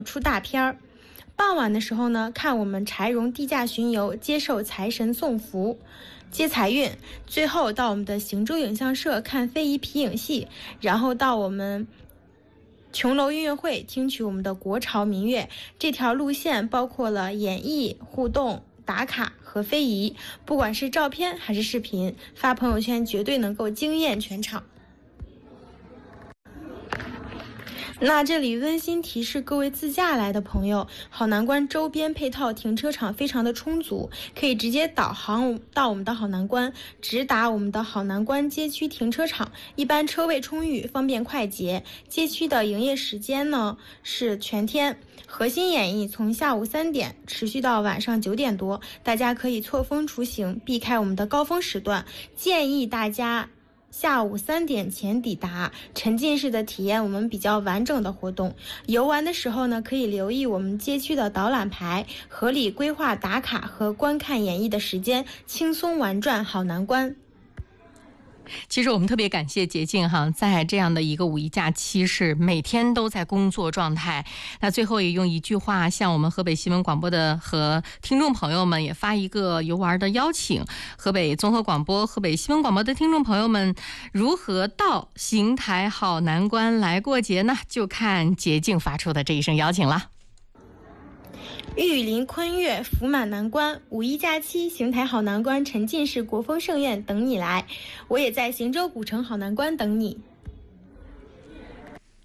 出大片儿。傍晚的时候呢，看我们柴荣地驾巡游，接受财神送福，接财运。最后到我们的行舟影像社看非遗皮影戏，然后到我们琼楼音乐会听取我们的国潮民乐。这条路线包括了演绎、互动、打卡和非遗，不管是照片还是视频，发朋友圈绝对能够惊艳全场。那这里温馨提示各位自驾来的朋友，好南关周边配套停车场非常的充足，可以直接导航到我们的好南关，直达我们的好南关街区停车场，一般车位充裕，方便快捷。街区的营业时间呢是全天，核心演艺从下午3点持续到晚上9点多，大家可以错峰出行，避开我们的高峰时段。建议大家下午3点前抵达，沉浸式的体验我们比较完整的活动。游玩的时候呢，可以留意我们街区的导览牌，合理规划打卡和观看演绎的时间，轻松玩转好南关。 其实我们特别感谢捷径哈，在这样的一个五一假期是每天都在工作状态。那最后也用一句话向我们河北新闻广播的和听众朋友们也发一个游玩的邀请。河北综合广播、河北新闻广播的听众朋友们，如何到邢台好南关来过节呢？就看捷径发出的这一声邀请了。 玉林昆乐福满南关，五一假期邢台好南关沉浸式国风盛宴等你来，我也在邢州古城好南关等你。